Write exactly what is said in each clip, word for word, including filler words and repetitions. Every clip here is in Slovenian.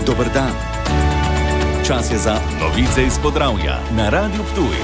Dober dan. Čas je za novice iz Podravja na Radiu Ptuj.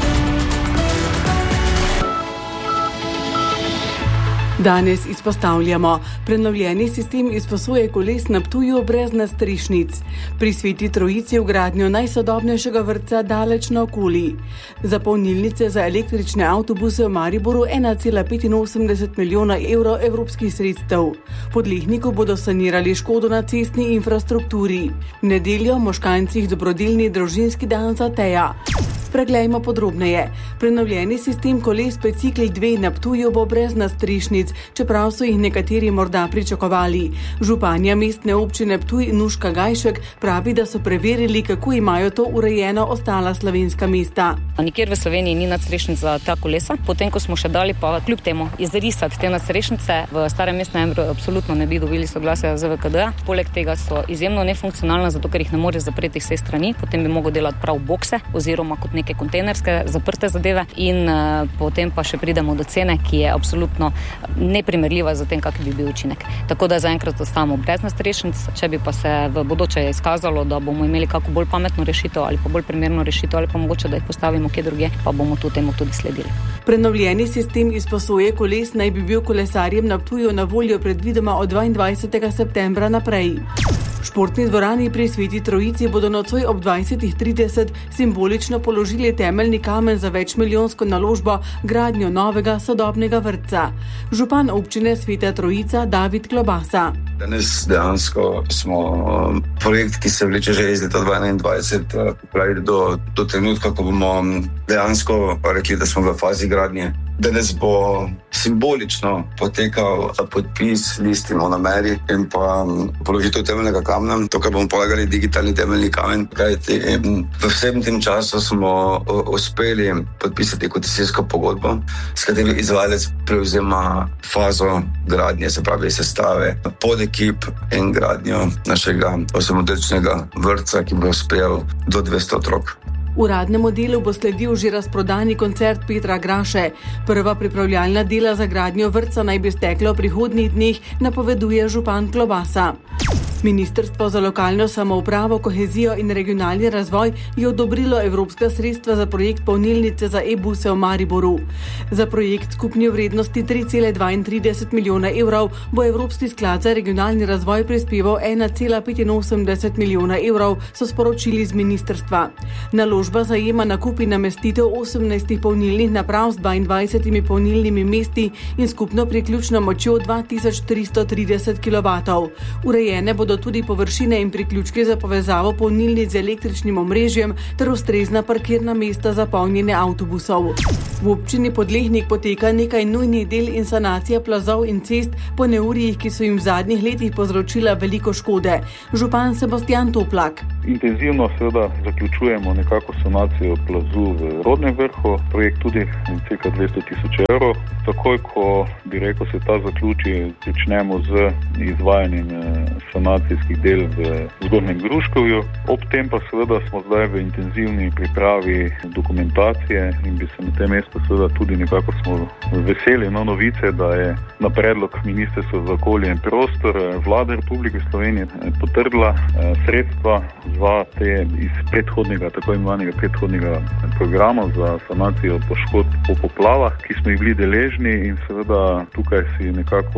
Danes izpostavljamo prenovljeni sistem izposoje koles na Ptuju brez nastrešnic. Pri Sveti Trojici v gradnjo najsodobnejšega vrtca daleč naokoli. Za polnilnice za električne avtobuse v Mariboru ena cela petinosemdeset milijona evrov evropskih sredstev. V Podlehniku bodo sanirali škodo na cestni infrastrukturi. V nedeljo Moškancih dobrodelni družinski dan za Teja. Preglejmo podrobneje. Prenovljeni sistem koles Bicikl dve na Ptuju bo brez nastrešnic, čeprav so jih nekateri morda pričakovali. Županja mestne občine Ptuj Nuška Gajšek pravi, da so preverili, kako imajo to urejeno ostala slovenska mesta. Nikjer v Sloveniji ni nadstrešnic za ta kolesa, potem ko smo še dali pa kljub temu izrisati te nadstrešnice, v starem mestnem jambru absolutno ne bi dobili soglasja z V K D. Poleg tega so izjemno nefunkcionalne, zato ker jih ne more zapreti vse strani, potem bi mogel delati prav bokse oziroma kot neke kontejnerske zaprte zadeve in uh, potem pa še pridemo do cene, ki je absolutno neprimerljiva z tem, kakšen bi bil učinek. Tako da zaenkrat ostajamo brez nastrešnic, če bi pa se v bodoče izkazalo, da bomo imeli kako bolj pametno rešitev ali pa bolj primerno rešitev ali pa mogoče, da jih postavimo kje drugje, pa bomo tu temu tudi sledili. Prenovljeni sistem izposoje koles naj bi bil kolesarjem na Ptuju na voljo predvidoma od dvaindvajsetega septembra naprej. V športni dvorani pri Sveti Trojici bodo nocoj ob dvajsetih trideset simbolično položili temeljni kamen za večmilijonsko naložbo gradnjo novega sodobnega vrtca. Župan občine Sveta Trojica David Klobasa. Danes dejansko smo projekt, ki se vleče že iz leta dvaindvajset, pripravili do, do trenutka, ko bomo dejansko rekli, da smo v fazi gradnje. Danes bo simbolično potekal podpis listin o nameri in pa položitev temeljnega kamna. Tukaj bomo polagali digitalni temeljni kamen, kajti v vsem tem času smo uspeli podpisati koncesijsko pogodbo, s katero izvajalec prevzema fazo gradnje, se pravi sestave, podekip in gradnjo našega osemoddelčnega vrtca, ki bo sprejel do dvesto otrok. Uradnemu delu bo sledil že razprodani koncert Petra Graše. Prva pripravljalna dela za gradnjo vrtca naj bi steklo v prihodnjih dneh, napoveduje župan Klobasa. Ministrstvo za lokalno samoupravo, kohezijo in regionalni razvoj je odobrilo evropska sredstva za projekt polnilnice za e-buse v Mariboru. Za projekt skupni vrednosti tri cela dvaintrideset milijona evrov bo Evropski sklad za regionalni razvoj prispeval ena cela petinosemdeset milijona evrov, so sporočili z ministrstva. Naložba zajema nakup in namestitev osemnajstih polnilnih naprav z dvaindvajsetimi polnilnimi mesti in skupno priključno močjo dva tisoč tristo trideset kilovatov. Urejene bodo tudi površine in priključke za povezavo polnilnic z električnim omrežjem ter ustrezna parkirna mesta za polnjenje avtobusov. V občini Podlehnik poteka nekaj nujnih del in sanacija plazov in cest po neurjih, ki so jim v zadnjih letih povzročila veliko škode. Župan Sebastian Toplak. Intenzivno seveda zaključujemo nekako sanacijo plazu v Rodnem Vrhu, projekt tudi cirka dvesto tisoč evrov. Takoj, ko bi rekel, se ta zaključi, začnemo z izvajanjem sanacijskih del v Zgornjem Gruškovju. Ob tem pa seveda smo zdaj v intenzivni pripravi dokumentacije in bi se na tem mestu seveda tudi nekako smo veseli na novice, da je na predlog Ministrstva za okolje in prostor Vlada Republike Slovenije potrdila sredstva za te iz predhodnega, tako imenovanega predhodnega programa za sanacijo poškodb po poplavah, ki smo jih bili deležni in seveda tukaj si nekako